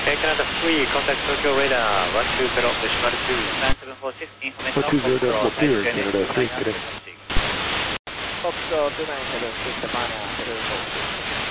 Canada free, contact Tokyo radar 120 decimal 2, 9746, information of Canada clear, Canada free, Foxtrot 2976, Savannah,